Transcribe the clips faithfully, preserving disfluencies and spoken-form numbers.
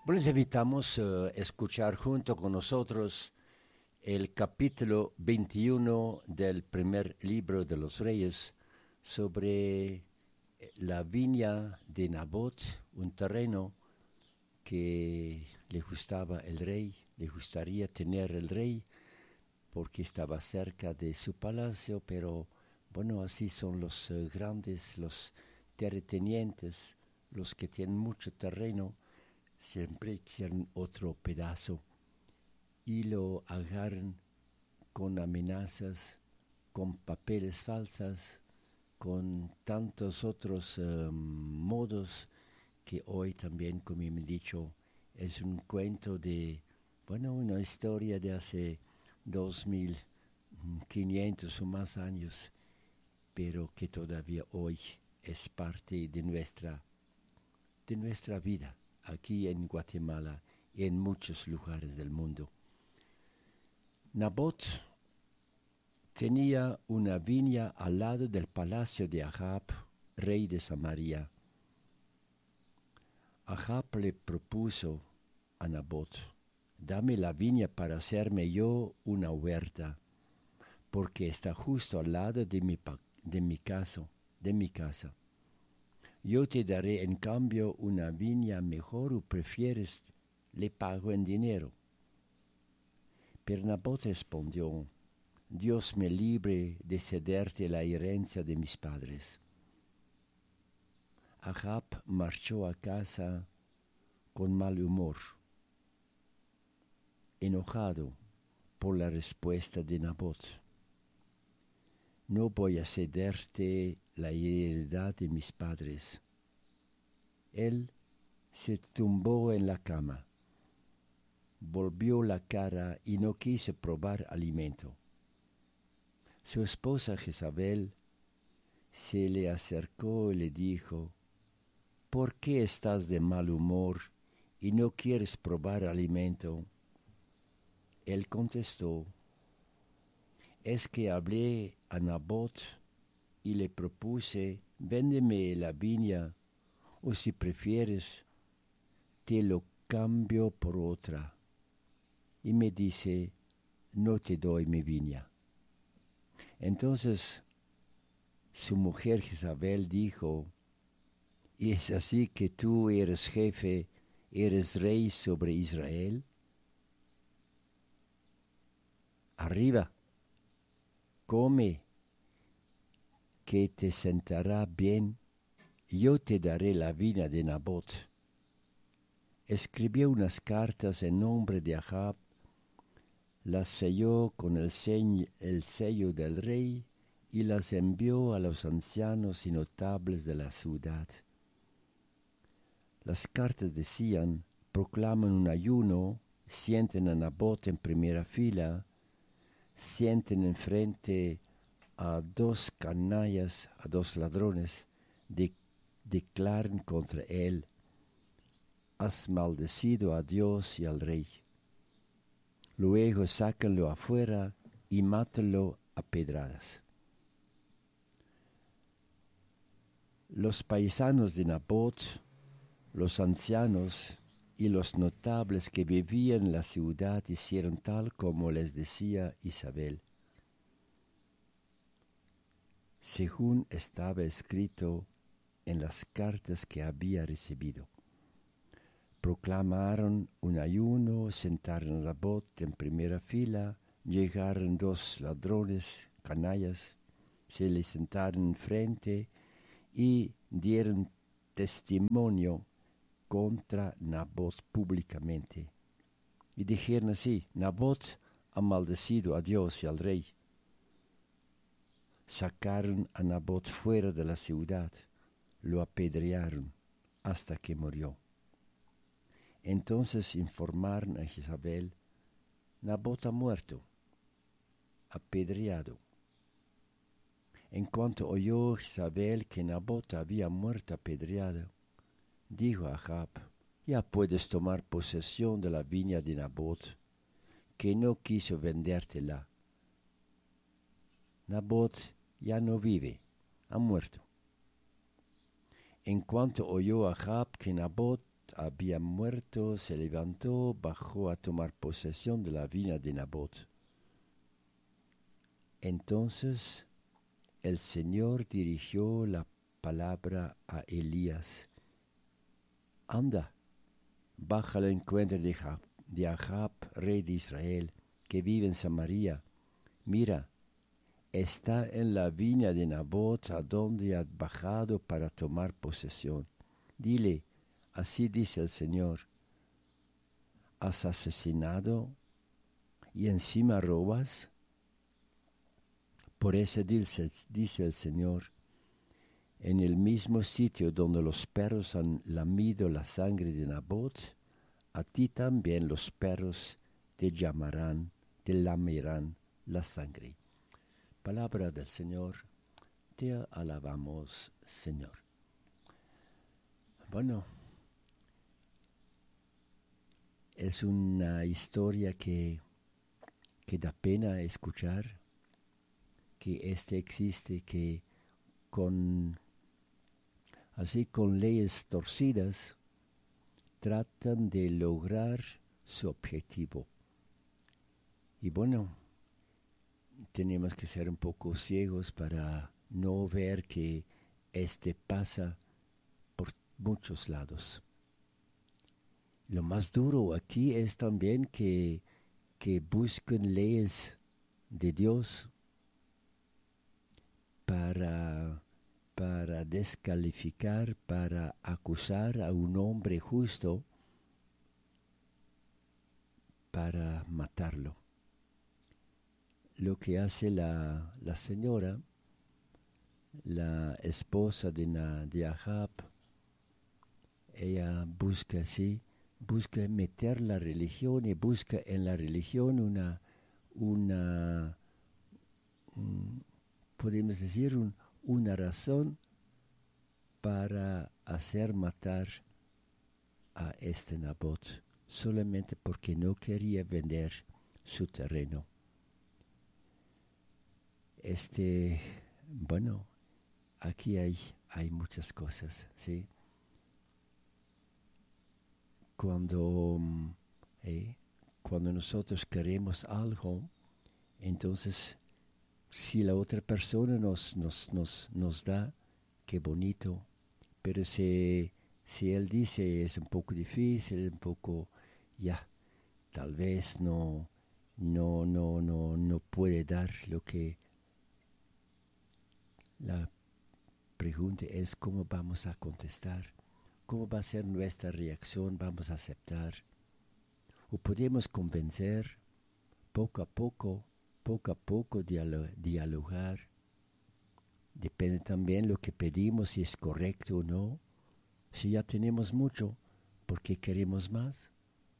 Bueno, les invitamos a escuchar junto con nosotros el capítulo veintiuno del primer libro de los Reyes sobre la viña de Nabot, un terreno que le gustaba el rey, le gustaría tener el rey porque estaba cerca de su palacio, pero bueno, así son los uh, grandes, los terratenientes, los que tienen mucho terreno, siempre quieren otro pedazo y lo agarran con amenazas, con papeles falsas, con tantos otros uh, modos que hoy también, como me he dicho, es un cuento de, bueno, una historia de hace dos mil quinientos o más años, pero que todavía hoy es parte de nuestra, de nuestra vida aquí en Guatemala y en muchos lugares del mundo. Nabot tenía una viña al lado del palacio de Ahab, rey de Samaria. Ahab le propuso a Nabot: dame la viña para hacerme yo una huerta, porque está justo al lado de mi, de mi casa, de mi casa. Yo te daré en cambio una viña mejor, o prefieres le pago en dinero. Pero Nabot respondió: Dios me libre de cederte la herencia de mis padres. Ahab marchó a casa con mal humor, enojado por la respuesta de Nabot. No voy a cederte la heredad de mis padres. Él se tumbó en la cama, volvió la cara y no quiso probar alimento. Su esposa Jezabel se le acercó y le dijo: ¿por qué estás de mal humor y no quieres probar alimento? Él contestó: es que hablé a Nabot y le propuse: véndeme la viña, o si prefieres, te lo cambio por otra. Y me dice: no te doy mi viña. Entonces su mujer Jezabel dijo: ¿y es así que tú eres jefe, eres rey sobre Israel? Arriba, come, que te sentará bien, yo te daré la viña de Nabot. Escribió unas cartas en nombre de Ahab, las selló con el, señ- el sello del rey y las envió a los ancianos y notables de la ciudad. Las cartas decían: proclaman un ayuno, sienten a Nabot en primera fila, sienten enfrente a dos canallas, a dos ladrones, de, declaren contra él: has maldecido a Dios y al rey. Luego sácanlo afuera y mátenlo a pedradas. Los paisanos de Nabot, los ancianos y los notables que vivían en la ciudad hicieron tal como les decía Isabel, según estaba escrito en las cartas que había recibido. Proclamaron un ayuno, sentaron a Nabot en primera fila, llegaron dos ladrones, canallas, se le sentaron enfrente y dieron testimonio contra Nabot públicamente. Y dijeron así: Nabot ha maldecido a Dios y al rey. Sacaron a Nabot fuera de la ciudad, lo apedrearon hasta que murió. Entonces informaron a Jezabel: Nabot ha muerto, apedreado. En cuanto oyó Jezabel que Nabot había muerto apedreado, dijo a Ahab: ya puedes tomar posesión de la viña de Nabot, que no quiso vendértela. Nabot ya no vive, ha muerto. En cuanto oyó Ahab que Nabot había muerto, se levantó, bajó a tomar posesión de la viña de Nabot. Entonces el Señor dirigió la palabra a Elías. Anda, baja al encuentro de, Ja- de Ahab, rey de Israel, que vive en Samaria. Mira, está en la viña de Nabot, a donde has bajado para tomar posesión. Dile, así dice el Señor, ¿has asesinado y encima robas? Por eso dice, dice el Señor, en el mismo sitio donde los perros han lamido la sangre de Nabot, a ti también los perros te llamarán, te lamerán la sangre. Palabra del Señor, te alabamos, Señor. Bueno, es una historia que, que da pena escuchar, que este existe, que con así con leyes torcidas tratan de lograr su objetivo. Y bueno, tenemos que ser un poco ciegos para no ver que este pasa por muchos lados. Lo más duro aquí es también que, que busquen leyes de Dios para, para descalificar, para acusar a un hombre justo, para matarlo. Lo que hace la, la señora, la esposa de, Na, de Ahab, ella busca así, busca meter la religión y busca en la religión una, una un, podemos decir, un, una razón para hacer matar a este Nabot, solamente porque no quería vender su terreno. Este, bueno, aquí hay, hay muchas cosas, ¿sí? Cuando, eh, cuando nosotros queremos algo, entonces si la otra persona nos, nos, nos, nos da, qué bonito, pero si, si él dice es un poco difícil, un poco, ya, tal vez no, no, no, no, no puede dar lo que la pregunta es cómo vamos a contestar, cómo va a ser nuestra reacción, vamos a aceptar, o podemos convencer poco a poco, poco a poco dialo- dialogar. Depende también lo que pedimos, si es correcto o no. Si ya tenemos mucho, ¿por qué queremos más?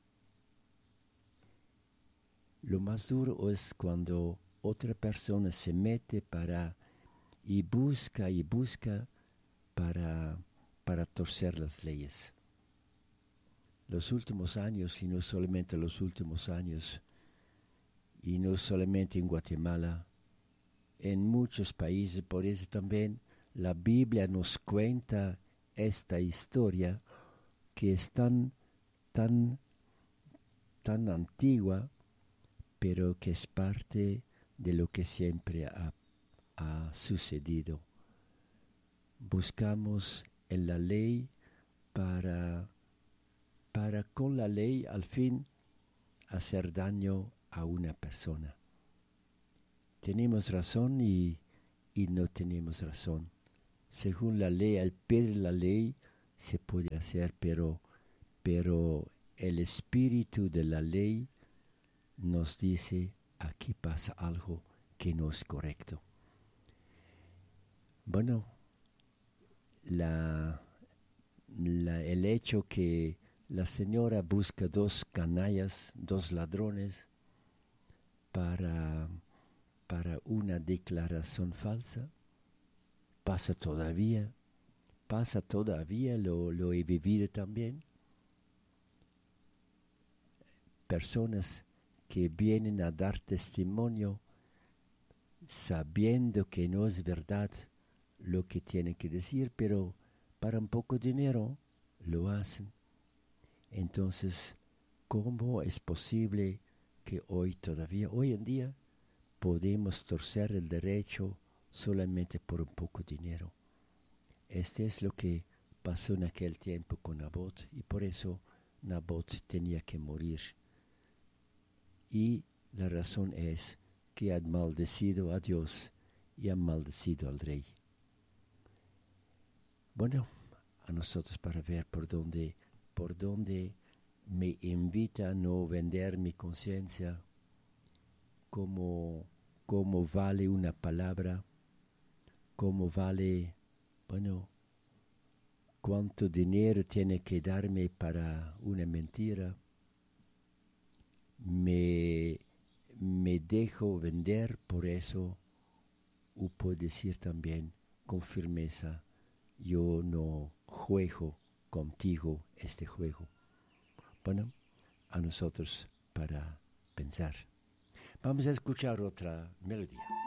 Lo más duro es cuando otra persona se mete para y busca y busca para, para torcer las leyes. Los últimos años, y no solamente los últimos años, y no solamente en Guatemala, en muchos países, por eso también la Biblia nos cuenta esta historia que es tan, tan, tan antigua, pero que es parte de lo que siempre ha, ha sucedido. Buscamos en la ley para, para con la ley al fin hacer daño a una persona. Tenemos razón y, y no tenemos razón. Según la ley, al pie de la ley se puede hacer, pero, pero el espíritu de la ley nos dice, aquí pasa algo que no es correcto. Bueno, la, la, el hecho que la señora busca dos canallas, dos ladrones, para, para una declaración falsa, pasa todavía, pasa todavía, lo, lo he vivido también. Personas que vienen a dar testimonio sabiendo que no es verdad lo que tienen que decir, pero para un poco de dinero lo hacen. Entonces, ¿cómo es posible que hoy todavía, hoy en día, podemos torcer el derecho solamente por un poco de dinero? Este es lo que pasó en aquel tiempo con Nabot y por eso Nabot tenía que morir. Y la razón es que ha maldecido a Dios y ha maldecido al rey. Bueno, a nosotros para ver por dónde, por dónde me invita a no vender mi conciencia, cómo, cómo vale una palabra, cómo vale, bueno, cuánto dinero tiene que darme para una mentira. Me, me dejo vender por eso, o puedo decir también con firmeza, yo no juego contigo este juego. Bueno, a nosotros para pensar. Vamos a escuchar otra melodía.